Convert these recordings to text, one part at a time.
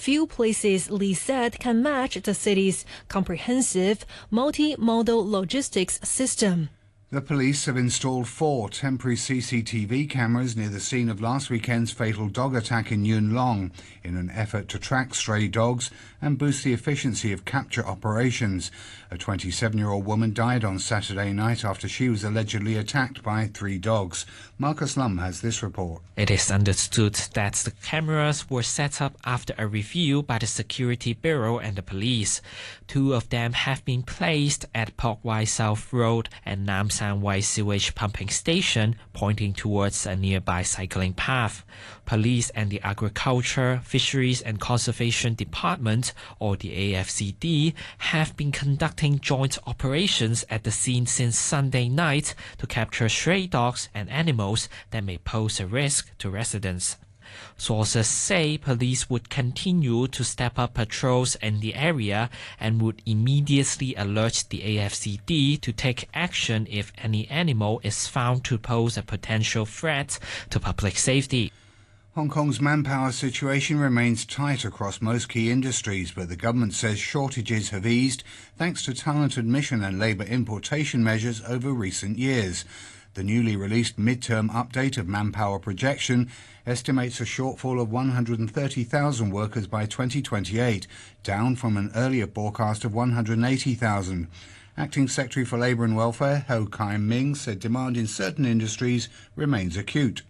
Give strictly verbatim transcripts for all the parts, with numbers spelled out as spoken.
few places, Li said, can match the city's comprehensive multimodal logistics system. The police have installed four temporary C C T V cameras near the scene of last weekend's fatal dog attack in Yuen Long in an effort to track stray dogs and boost the efficiency of capture operations. A twenty-seven-year-old woman died on Saturday night after she was allegedly attacked by three dogs. Marcus Lum has this report. It is understood that the cameras were set up after a review by the Security Bureau and the police. Two of them have been placed at Pok Wai South Road and Nam San Wai sewage pumping station, pointing towards a nearby cycling path. Police and the Agriculture, Fisheries and Conservation Department, or the A F C D, have been conducting joint operations at the scene since Sunday night to capture stray dogs and animals that may pose a risk to residents. Sources say police would continue to step up patrols in the area and would immediately alert the A F C D to take action if any animal is found to pose a potential threat to public safety. Hong Kong's manpower situation remains tight across most key industries, but the government says shortages have eased thanks to talent admission and labour importation measures over recent years. The newly released mid-term update of manpower projection estimates a shortfall of one hundred thirty thousand workers by twenty twenty-eight, down from an earlier forecast of one hundred eighty thousand. Acting Secretary for Labour and Welfare, Ho Kai Ming, said demand in certain industries remains acute.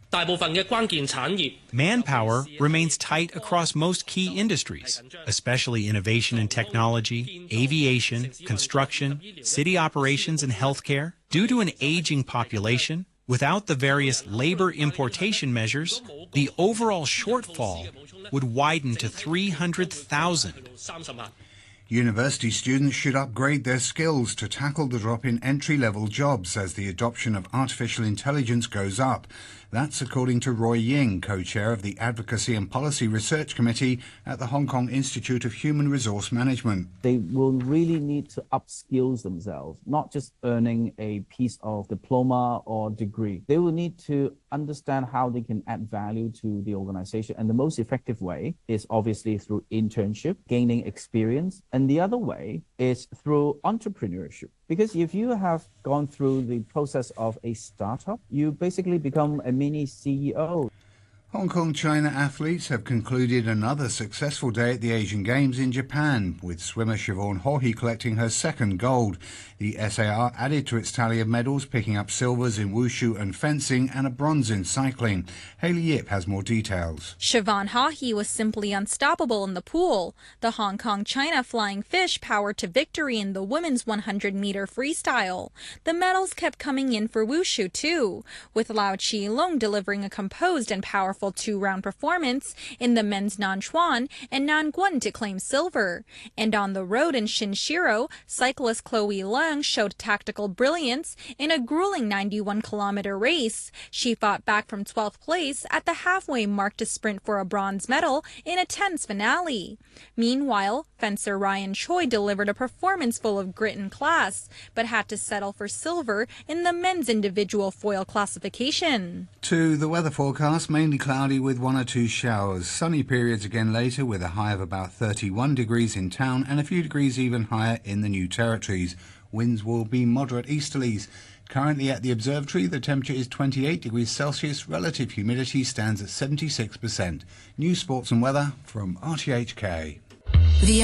Manpower remains tight across most key industries, especially innovation and technology, aviation, construction, city operations and healthcare. Due to an aging population, without the various labor importation measures, the overall shortfall would widen to three hundred thousand. University students should upgrade their skills to tackle the drop in entry-level jobs as the adoption of artificial intelligence goes up. That's according to Roy Ying, co-chair of the Advocacy and Policy Research Committee at the Hong Kong Institute of Human Resource Management. They will really need to upskill themselves, not just earning a piece of diploma or degree. They will need to understand how they can add value to the organization. And the most effective way is obviously through internship, gaining experience. And the other way is through entrepreneurship. Because if you have gone through the process of a startup, you basically become a mini C E O. Hong Kong China athletes have concluded another successful day at the Asian Games in Japan, with swimmer Siobhan Haughey collecting her second gold. The S A R added to its tally of medals, picking up silvers in wushu and fencing and a bronze in cycling. Hayley Yip has more details. Siobhan Haughey was simply unstoppable in the pool. The Hong Kong China Flying Fish powered to victory in the women's one hundred meter freestyle. The medals kept coming in for wushu too, with Lau Chi Long delivering a composed and powerful two-round performance in the men's Nanchuan and Nanguan to claim silver. And on the road in Shinshiro, cyclist Chloe Leung showed tactical brilliance in a grueling ninety-one kilometer race. She fought back from twelfth place at the halfway mark to sprint for a bronze medal in a tense finale. Meanwhile, fencer Ryan Choi delivered a performance full of grit and class, but had to settle for silver in the men's individual foil classification. To the weather forecast, mainly cloudy with one or two showers. Sunny periods again later with a high of about thirty-one degrees in town and a few degrees even higher in the New Territories. Winds will be moderate easterlies. Currently at the observatory, the temperature is twenty-eight degrees Celsius. Relative humidity stands at seventy-six percent. News, sports and weather from R T H K. The